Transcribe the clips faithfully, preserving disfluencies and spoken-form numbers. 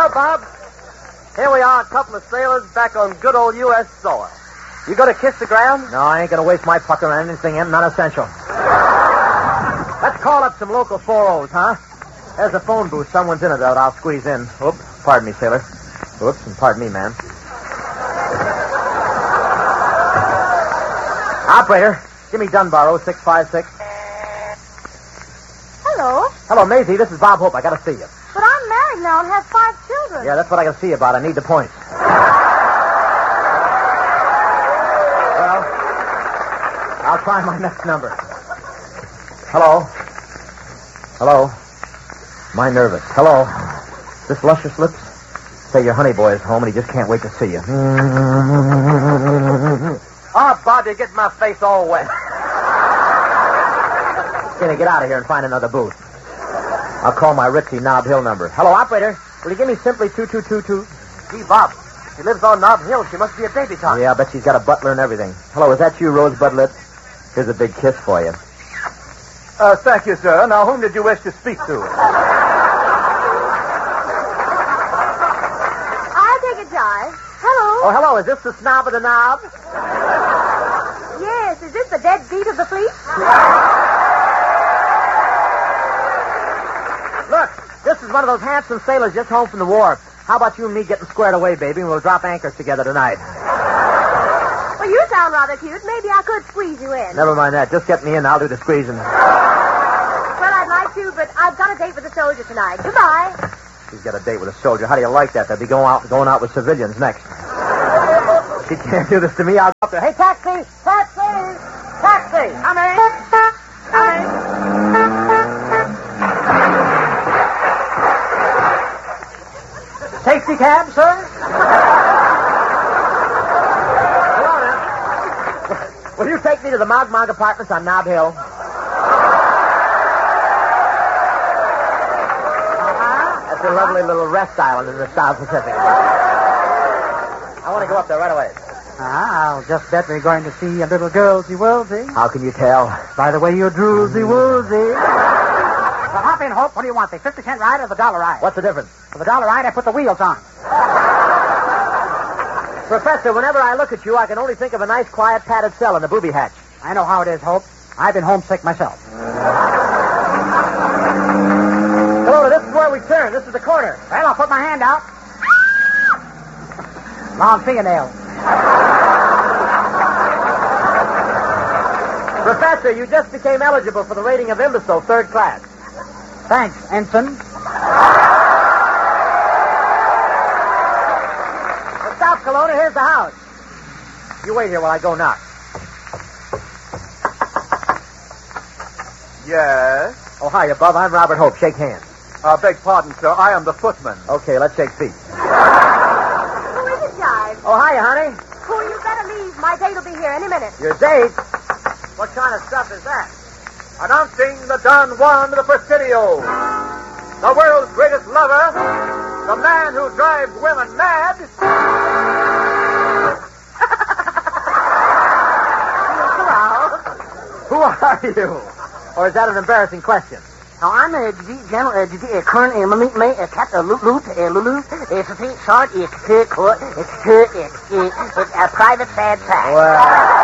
Well, Bob, here we are, a couple of sailors back on good old U S soil. You gonna kiss the ground? No, I ain't gonna waste my pucker on anything non-essential. Let's call up some local four ohs, huh? There's a phone booth. Someone's in it, out. I'll squeeze in. Oops. Pardon me, sailor. Oops, and pardon me, ma'am. Operator, give me Dunbar oh six five six. Hello. Hello, Maisie. This is Bob Hope. I gotta see you. But I'm married now and have five children. Yeah, that's what I gotta see you about. I need the points. Well, I'll try my next number. Hello? Hello? Am I nervous? Hello? This Luscious Lips? Say your honey boy is home and he just can't wait to see you. Oh, Bob, you're getting my face all wet. Gonna get out of here and find another booth. I'll call my ritzy Nob Hill number. Hello, operator. Will you give me simply two two two two? Gee, Bob, she lives on Nob Hill. She must be a debutante. Yeah, I bet she's got a butler and everything. Hello, is that you, Rosebud Lips? Here's a big kiss for you. Uh, thank you, sir. Now, whom did you wish to speak to? I'll take a jive. Hello. Oh, hello. Is this the snob of the knob? Yes, is this the dead beat of the fleet? Look, this is one of those handsome sailors just home from the war. How about you and me getting squared away, baby, and we'll drop anchors together tonight. Well, you sound rather cute. Maybe I could squeeze you in. Never mind that. Just get me in. I'll do the squeezing. Well, I'd like to, but I've got a date with a soldier tonight. Goodbye. She's got a date with a soldier. How do you like that? They'll be going out, going out with civilians next. She can't do this to me. I'll go up there. Hey, taxi! Taxi! Taxi! Coming! Coming! Taxi cab, sir? Hello, now. Will you take me to the Mog Mog Apartments on Nob Hill? That's a lovely little rest island in the South Pacific. I want to go up there right away. Ah, I'll just bet we're going to see a little girlsy woolsy. How can you tell? By the way you droolsy woolsy. Well, hop in, Hope. What do you want, the fifty cent ride or the dollar ride? What's the difference? For the dollar ride, I put the wheels on. Professor, whenever I look at you, I can only think of a nice, quiet, padded cell in the booby hatch. I know how it is, Hope. I've been homesick myself. Hello, this is where we turn. This is the corner. Well, I'll put my hand out. Long fingernail. Professor, you just became eligible for the rating of imbecile, third class. Thanks, Ensign. Well, stop, Kelowna. Here's the house. You wait here while I go knock. Yes? Oh, hiya, Bub. I'm Robert Hope. Shake hands. Uh, beg pardon, sir. I am the footman. Okay, let's shake feet. Who is it, Jive? Oh, hiya, honey. Oh, you better leave. My date will be here any minute. Your date? What kind of stuff is that? Announcing the Don Juan de Presidio, the world's greatest lover, the man who drives women mad. Who are you? Or is that an embarrassing question? Now, I'm a general, uh, uh, current, uh, me, me, uh, cat, uh, loot, loot, uh, lulu, uh, so short, it's, uh, court, it's, uh, it's, uh, it's a private sad sack. Well,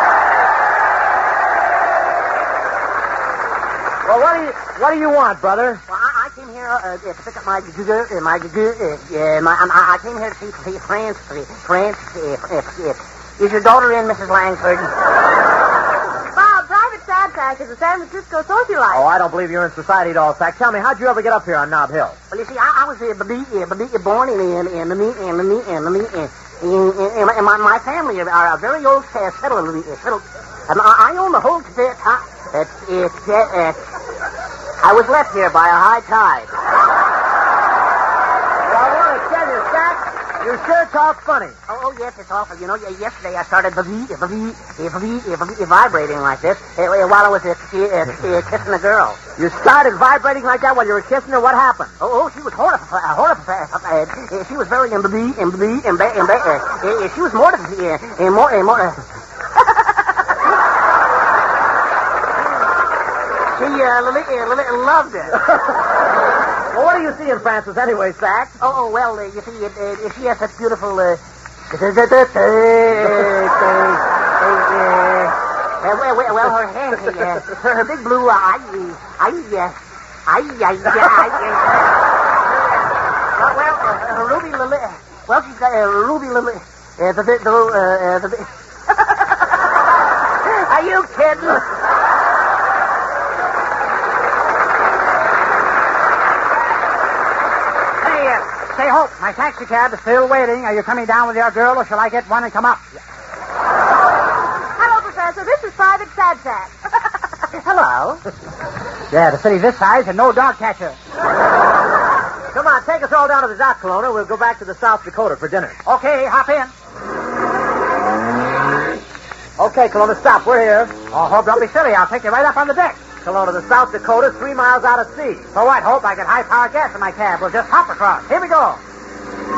well, what do you, what do you want, brother? Well, I, I came here, uh, uh, to pick up my, uh, my, uh, uh, my, um, I, I came here to see, see France, uh, France, uh, uh, uh, is your daughter in, Missus Langford? Bob, private sad sack is a San Francisco socialite. Oh, I don't believe you're in society at all, Sack. Tell me, how'd you ever get up here on Nob Hill? Well, you see, I, I was uh, baby, uh, baby, born in, in, in, in, in, in, in, in, in, in my, my family are a very old uh, settled, uh, settled. Um, I, I own the whole bit. Uh, it's, it's, uh, uh, I was left here by a high tide. Well, I want to tell you, Sack, you sure talk funny. Oh, oh, yes, it's awful. You know, yesterday I started vibrating like this uh, while I was uh, uh, uh, kissing a girl. You started vibrating like that while you were kissing her? What happened? Oh, oh, she was horrified. horrified. Uh, uh, she was very emb- emb- emb- emb- uh, uh, She was more than uh, uh, more uh, more. Uh, she uh, li- uh, li- loved it. Well, what are you seeing, Francis, anyway, Sax? Oh, oh well, uh, you see, uh, uh, she has such beautiful... Uh, uh, uh, uh, well, well, well, her hair, uh, her, her big blue eye, eye, uh, eye, eye, eye, uh, well, uh, her ruby lily, well, she's got a uh, ruby lily, uh, the, the, the, uh, the, are you kidding? Hey, uh, say, Hope, my taxi cab is still waiting. Are you coming down with your girl, or shall I get one and come up? Hello, Professor. This is Private Sad Sack. Hello. Yeah, the city this size and no dog catcher. Come on, take us all down to the dock, Kelowna. We'll go back to the South Dakota for dinner. Okay, hop in. Okay, Kelowna, stop. We're here. Oh, Hope, don't be silly. I'll take you right up on the deck. Kelowna, the South Dakota's three miles out at sea. For what, Hope? I got high-powered gas in my cab. We'll just hop across. Here we go.